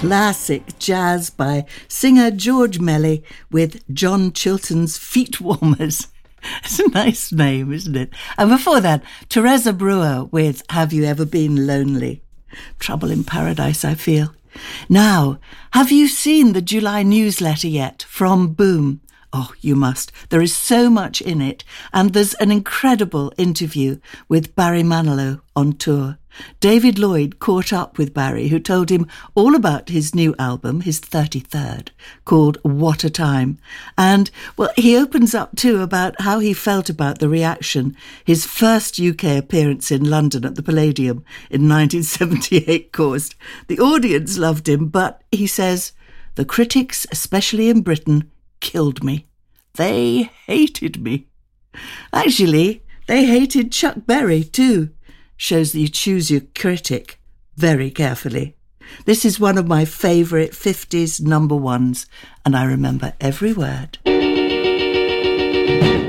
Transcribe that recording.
classic jazz by singer George Melly with John Chilton's Feet Warmers. It's a nice name, isn't it? And before that, Teresa Brewer with Have You Ever Been Lonely? Trouble in Paradise, I feel. Now, have you seen the July newsletter yet from Boom? Oh, you must. There is so much in it, and there's an incredible interview with Barry Manilow on tour. David Lloyd caught up with Barry, who told him all about his new album, his 33rd, called What a Time. And, well, he opens up too about how he felt about the reaction his first UK appearance in London at the Palladium in 1978 caused. The audience loved him, but, he says, the critics, especially in Britain, killed me. They hated me. Actually, they hated Chuck Berry too. Shows that you choose your critic very carefully. This is one of my favourite 50s number ones, and I remember every word.